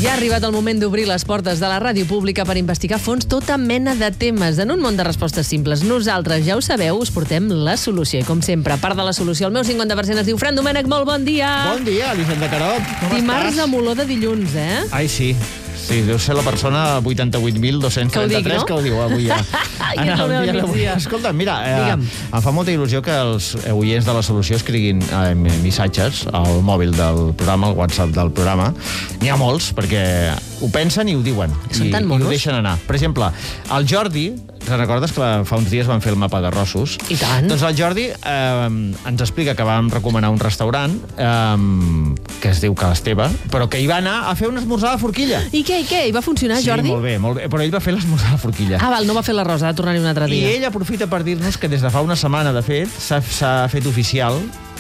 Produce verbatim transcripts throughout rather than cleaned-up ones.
Ja ha arribat el moment d'obrir les portes de la ràdio pública per investigar a fons tota mena de temes. En un món de respostes simples, nosaltres, ja ho sabeu, us portem la solució. I com sempre, a part de la solució, el meu cinquanta per cent es diu Fran Domènech. Molt bon dia! Bon dia, Elisenda Carot. Com Dimarts estàs? amb olor de dilluns, eh? Ai, sí. Sí, deu ser la persona vuitanta-vuit mil dos-cents trenta-tres no? que ho diu avui ja. I és el meu migdia. Escolta, mira, eh, Digue'm. em fa molta il·lusió que els oients de la solució escriguin eh, missatges al mòbil del programa, al WhatsApp del programa. N'hi ha molts, perquè ho pensen i ho diuen. Són I, tan i ho monos. deixen anar. Per exemple, el Jordi, te'n recordes que fa uns dies van fer el mapa de Rossos? I tant. Doncs el Jordi eh, ens explica que vam recomanar un restaurant eh, que es diu Ca l'Esteve, però que hi va anar a fer un esmorzar de forquilla. I què, i què? I va funcionar, Sí, Jordi? molt bé, molt bé, però ell va fer l'esmorzar de forquilla. Ah, val, no va fer la rosa, ha de tornar-hi un altre I dia. ell aprofita per dir-nos que des de fa una setmana, de fet, s'ha s'ha fet oficial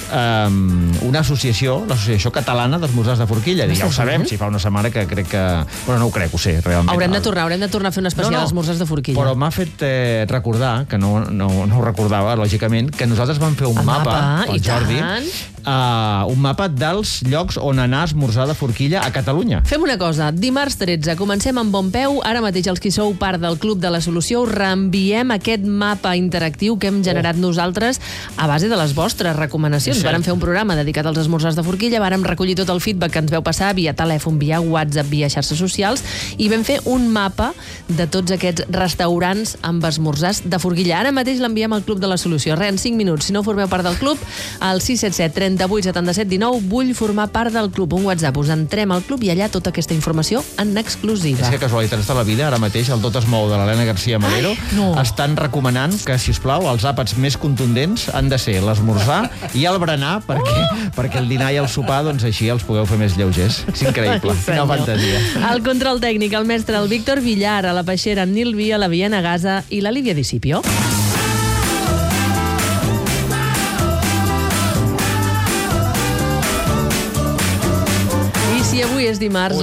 um, una associació, l'Associació Catalana d'Esmorzars de Forquilla. I ja ho sabem, si fa una setmana que crec que... Bueno, no ho crec, ho sé, realment. Haurem de tornar, haurem de tornar a fer un especial No, no, esmorzars de forquilla. Però m'ha fet eh, recordar, que no, no, no ho recordava, lògicament, que nosaltres vam fer un El mapa, mapa, el i Jordi, tant. uh, un mapa dels llocs on anar a esmorzar de forquilla a Catalunya. Fem una cosa, dimarts tretze, comencem amb bon peu. Ara mateix els qui sou part del Club de la Solució us reenviem aquest mapa interactiu que hem generat oh. nosaltres a base de les vostres recomanacions. Sí. Vàrem fer un programa dedicat als esmorzars de forquilla, vàrem recollir tot el feedback que ens veu passar via telèfon, via WhatsApp, via xarxes socials, i vam fer un mapa de tots aquests restaurants amb esmorzars de forquilla. Ara mateix l'enviem al Club de la Solució. Re, en cinc minuts. Si no formeu part del club, al sis set set, trenta-vuit, setanta-set, dinou, vull formar part del club. Un WhatsApp, us entrem al club i allà tota aquesta informació en exclusiva. És que casualitats de la vida, ara mateix el Tot es mou de l'Helena García Melero Ai, no. estan recomanant que, si us plau, els àpats més contundents han de ser l'esmorzar i el berenar, perquè, Oh! perquè el dinar i el sopar, doncs així els pugueu fer més lleugers. És increïble. Ai, Quina senyor. fantasia. El control tècnic, el mestre, el Víctor Villar, a la Peixera, en Nil Via, la Viena Gaza i la Lídia Discipio. I si avui és dimarts,